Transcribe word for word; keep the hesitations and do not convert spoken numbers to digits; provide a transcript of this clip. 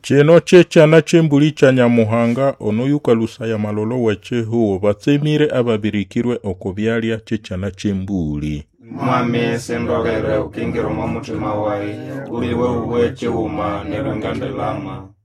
Cheno chechana chembuli cha Nyamuhanga onuyuka lusaya malolo weche huo batsemire ababirikirwe okobyalia chechana chembuli. Mwami sendorere ukingiro mwa mutima wayi uliwe uweche uma nerungandelama.